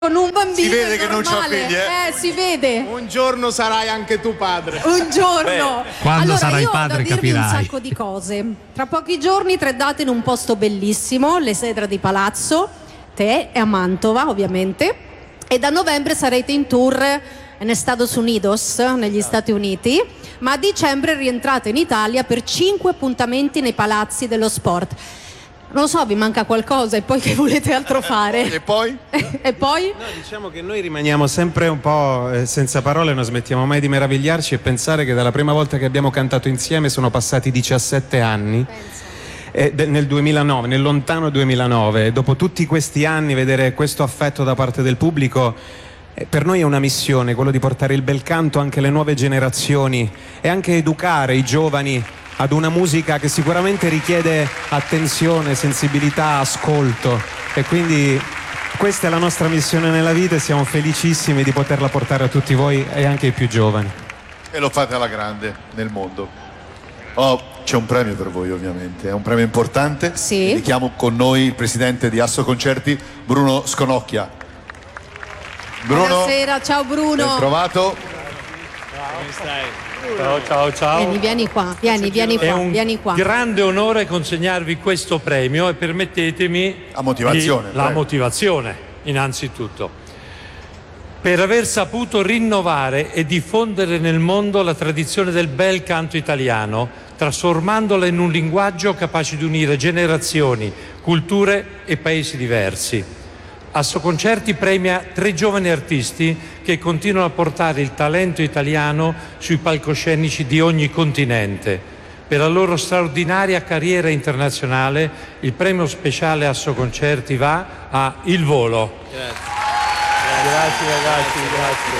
con un bambino. Si vede che non c'ha figli, si vede. Un giorno sarai anche tu padre. Un giorno. Quando allora, sarai io padre ho da dirvi capirai. un sacco di cose. Tra pochi giorni 3 date in un posto bellissimo, l'Esedra di Palazzo, te e a Mantova ovviamente, e da novembre sarete in tour negli Estados Unidos, negli Stati Uniti, ma a dicembre rientrate in Italia per 5 appuntamenti nei palazzi dello sport. Non lo so, vi manca qualcosa e poi che volete altro fare? E poi? E poi? No, diciamo che noi rimaniamo sempre un po' senza parole, non smettiamo mai di meravigliarci e pensare che dalla prima volta che abbiamo cantato insieme sono passati 17 anni. Nel 2009, nel lontano 2009, e dopo tutti questi anni vedere questo affetto da parte del pubblico, per noi è una missione, quello di portare il bel canto anche alle nuove generazioni e anche educare i giovani ad una musica che sicuramente richiede attenzione, sensibilità, ascolto, e quindi questa è la nostra missione nella vita e siamo felicissimi di poterla portare a tutti voi e anche ai più giovani. E lo fate alla grande nel mondo. C'è un premio per voi, ovviamente, è un premio importante. Sì. Richiamo con noi il presidente di Asso Concerti, Bruno Sconocchia. Bruno, Buonasera, ciao Bruno. ben trovato. Come stai? Ciao. Vieni qua, vieni È un qua. grande onore consegnarvi questo premio e permettetemi La motivazione, la prego. motivazione innanzitutto per aver saputo rinnovare e diffondere nel mondo la tradizione del bel canto italiano, trasformandola in un linguaggio capace di unire generazioni, culture e paesi diversi. Asso Concerti premia 3 giovani artisti che continuano a portare il talento italiano sui palcoscenici di ogni continente. Per la loro straordinaria carriera internazionale, il premio speciale Asso Concerti va a Il Volo. Grazie ragazzi, grazie.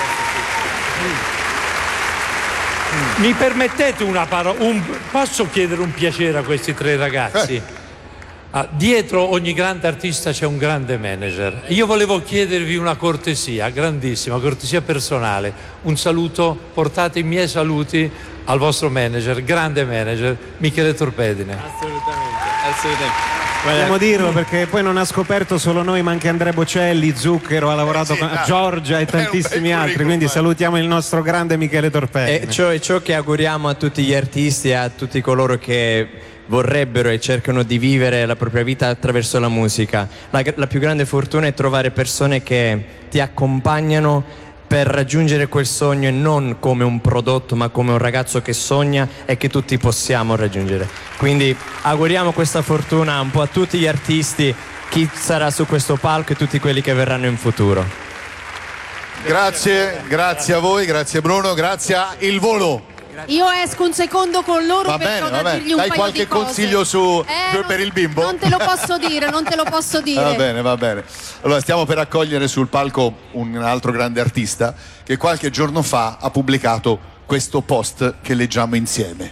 Mi permettete una parola? Posso chiedere un piacere a questi 3 ragazzi? Dietro ogni grande artista c'è un grande manager. Io volevo chiedervi una cortesia, grandissima, cortesia personale. Un saluto, portate i miei saluti al vostro manager, grande manager, Michele Torpedine. Assolutamente. Vogliamo dirlo perché poi non ha scoperto solo noi, ma anche Andrea Bocelli, Zucchero, ha lavorato sì, con dai. Giorgia e È un tantissimi bel altri, curriculum, quindi salutiamo il nostro grande Michele Torpedine. E ciò che auguriamo a tutti gli artisti e a tutti coloro che vorrebbero e cercano di vivere la propria vita attraverso la musica. La più grande fortuna è trovare persone che ti accompagnano per raggiungere quel sogno, e non come un prodotto ma come un ragazzo che sogna e che tutti possiamo raggiungere. Quindi auguriamo questa fortuna un po' a tutti gli artisti, chi sarà su questo palco e tutti quelli che verranno in futuro. Grazie a voi, grazie Bruno, grazie a Il Volo. Io esco un secondo con loro Va perché bene, ho da va bene. dirgli un Dai paio qualche di cose. consiglio per il bimbo? Non te lo posso dire, non te lo posso dire. Va bene, va bene. Allora, stiamo per accogliere sul palco un altro grande artista che qualche giorno fa ha pubblicato questo post che leggiamo insieme.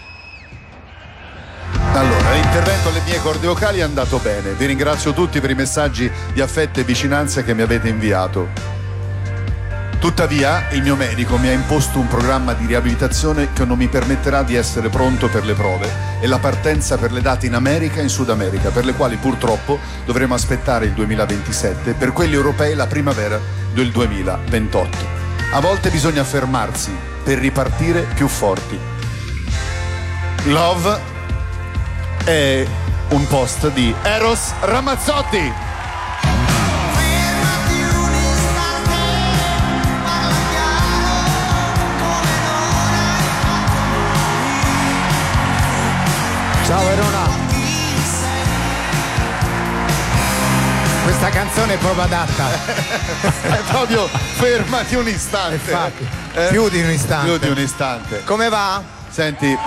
Allora, l'intervento alle mie corde vocali è andato bene. Vi ringrazio tutti per i messaggi di affetto e vicinanza che mi avete inviato. Tuttavia, il mio medico mi ha imposto un programma di riabilitazione che non mi permetterà di essere pronto per le prove e la partenza per le date in America e in Sud America, per le quali purtroppo dovremo aspettare il 2027, per quelli europei la primavera del 2028. A volte bisogna fermarsi per ripartire più forti. Love è un post di Eros Ramazzotti. Ciao Verona. Questa canzone è proprio adatta. È proprio fermati un istante. Infatti, più di un istante. Più di un istante. Come va? Senti,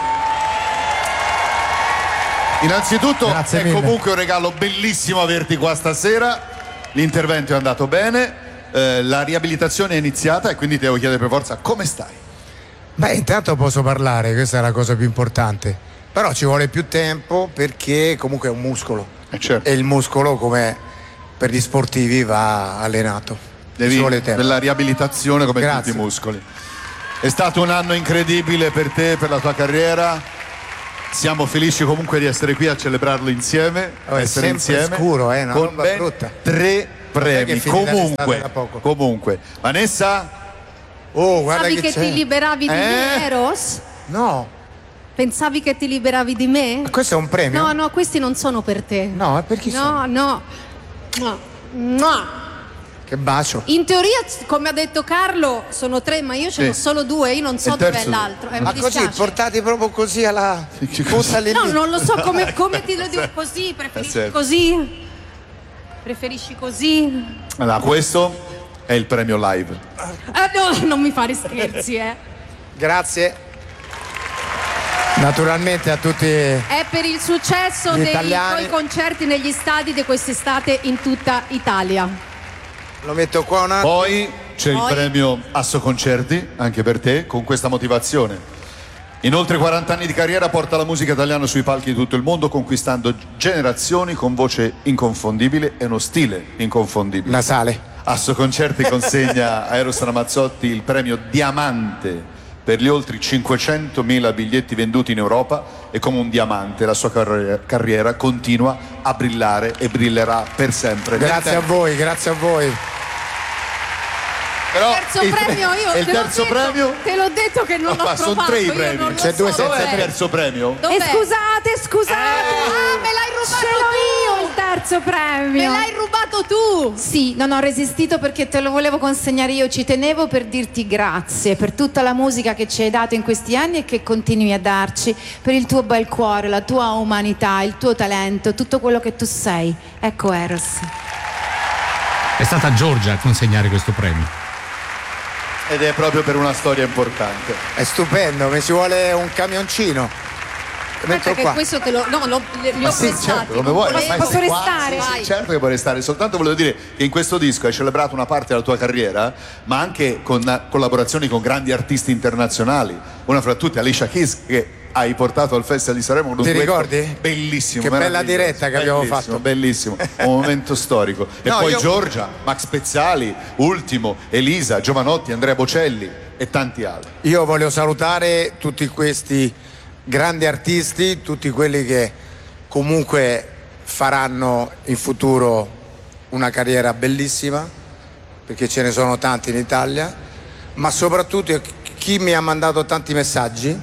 innanzitutto Grazie è mille. comunque un regalo bellissimo averti qua stasera. L'intervento è andato bene, la riabilitazione è iniziata e quindi ti devo chiedere per forza come stai. Beh, intanto posso parlare, questa è la cosa più importante. Però ci vuole più tempo perché comunque è un muscolo. Certo. E il muscolo, come per gli sportivi, va allenato. Ci vuole tempo. Della riabilitazione come Grazie. tutti i muscoli. È stato un anno incredibile per te, per la tua carriera. Siamo felici comunque di essere qui a celebrarlo insieme, È essere sempre insieme scuro, una con roba ben brutta. 3 premi. finita l'estate da poco. Comunque, Vanessa? Oh, guarda Pensavi che c'è. ti liberavi di me, Eros? No, Pensavi che ti liberavi di me? questo è un premio? No, questi non sono per te. No, è per chi sono? No. Che bacio. In teoria, come ha detto Carlo, sono 3, ma io ce n'ho Sì. solo 2, io non so Il dov'è terzo? l'altro. Ma mi così, dispiace. portati proprio così alla... buttali No, lì. non lo so come ti lo dico così, preferisci certo. così? Preferisci così? Allora, questo è il premio live. No, non mi fare scherzi, Grazie. Naturalmente a tutti. È per il successo Gli dei italiani. tuoi concerti negli stadi di quest'estate in tutta Italia. Lo metto qua un attimo. Poi c'è il Poi- premio Asso Concerti, anche per te, con questa motivazione. In oltre 40 anni di carriera porta la musica italiana sui palchi di tutto il mondo, conquistando generazioni con voce inconfondibile e uno stile inconfondibile. Nasale. Asso Concerti consegna a Eros Ramazzotti il premio Diamante per gli oltre 500.000 biglietti venduti in Europa, e come un diamante la sua carriera continua a brillare e brillerà per sempre. Grazie a voi, grazie a voi. Però Terzo premio, io e il te l'ho terzo detto, premio? te l'ho detto che non No, l'ho ma sono trovato, 3 i io premi. non lo C'è due so. senza Dov'è il Dov'è? terzo premio? Dov'è? Scusate. Ah, me l'hai rubato Ce l'ho tu! io il terzo premio. Me l'hai rubato tu! Sì, non ho resistito perché te lo volevo consegnare io. Ci tenevo per dirti grazie per tutta la musica che ci hai dato in questi anni e che continui a darci, per il tuo bel cuore, la tua umanità, il tuo talento, tutto quello che tu sei. Ecco Eros. È stata Giorgia a consegnare questo premio. Ed è proprio per una storia importante. È stupendo, mi ci vuole un camioncino. Lo Aspetta metto che qua. questo te lo... No, li ho Sì, prestati. certo, come vuoi. volevo. Posso Qua, restare? sì, certo che puoi restare. Soltanto volevo dire che in questo disco hai celebrato una parte della tua carriera, ma anche con collaborazioni con grandi artisti internazionali. Una fra tutte, Alicia Keys, che hai portato al Festival di Sanremo con un Ti duetto ricordi? bellissimo, Che bella meraviglioso. diretta che abbiamo Bellissimo, fatto. bellissimo, un momento storico. E No, poi io- Giorgia, Max Pezzali, Ultimo, Elisa, Giovanotti, Andrea Bocelli e tanti altri. Io voglio salutare tutti questi grandi artisti, tutti quelli che comunque faranno in futuro una carriera bellissima, perché ce ne sono tanti in Italia, ma soprattutto chi mi ha mandato tanti messaggi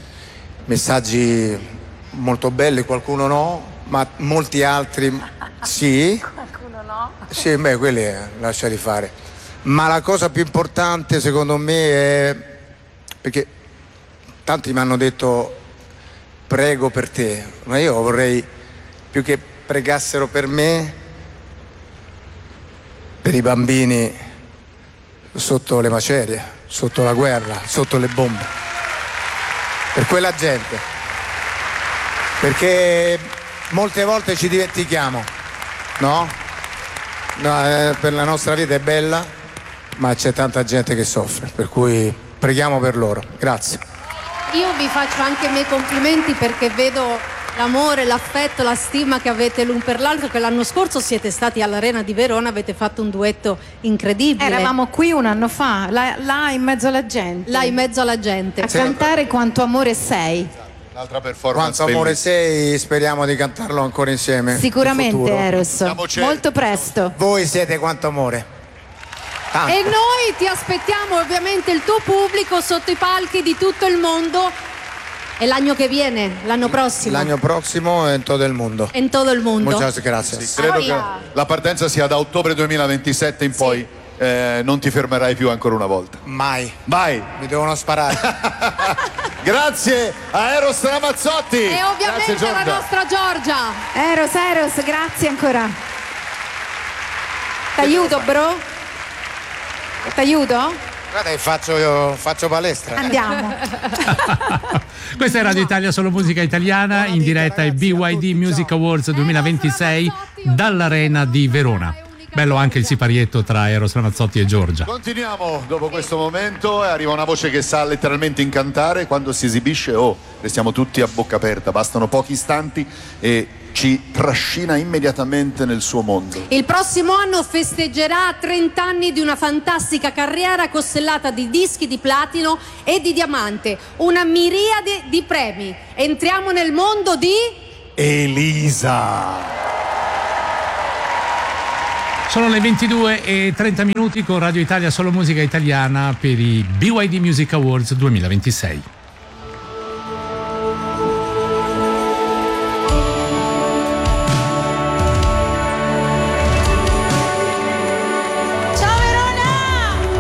molto belli, qualcuno no, ma molti altri sì. Qualcuno no? Sì, beh, quelli lasciali fare. Ma la cosa più importante secondo me è perché tanti mi hanno detto prego per te, ma io vorrei più che pregassero per me, per i bambini sotto le macerie, sotto la guerra, sotto le bombe, per quella gente, perché molte volte ci dimentichiamo, no? Per la nostra vita è bella, ma c'è tanta gente che soffre, per cui preghiamo per loro. Grazie. Io vi faccio anche i miei complimenti perché vedo l'amore, l'affetto, la stima che avete l'un per l'altro, che l'anno scorso siete stati all'Arena di Verona, avete fatto un duetto incredibile. Eravamo qui un anno fa, là in mezzo alla gente. Là in mezzo alla gente. a cantare Quanto amore sei. L'altra performance Quanto amore bellissima. sei, speriamo di cantarlo ancora insieme. in Sicuramente futuro. Eros. Siamo certi. Molto presto. Voi siete quanto amore. Tanto. E noi ti aspettiamo, ovviamente il tuo pubblico sotto i palchi di tutto il mondo. E l'anno che viene, l'anno prossimo. L'anno prossimo in tutto il mondo. In tutto il mondo. Muchas gracias. Credo Poi- che la partenza sia da ottobre 2027 in poi. Non ti fermerai più ancora una volta. Mai. Vai! Mi devono sparare. Grazie a Eros Ramazzotti. E ovviamente Grazie, la Giorgia. nostra Giorgia. Eros, grazie ancora. T'aiuto, bro? T'aiuto? Guarda che faccio palestra. Andiamo. Questa è Radio Italia, solo musica italiana, in diretta ai BYD Music Awards 2026 dall'Arena di Verona. Bello anche il siparietto tra Eros Ramazzotti e Giorgia. Continuiamo dopo questo momento e arriva una voce che sa letteralmente incantare. Quando si esibisce, restiamo tutti a bocca aperta. Bastano pochi istanti e ci trascina immediatamente nel suo mondo. Il prossimo anno festeggerà 30 anni di una fantastica carriera costellata di dischi di platino e di diamante, una miriade di premi. Entriamo nel mondo di Elisa. Sono le 22:30 con Radio Italia Solo Musica Italiana per i BYD Music Awards 2026.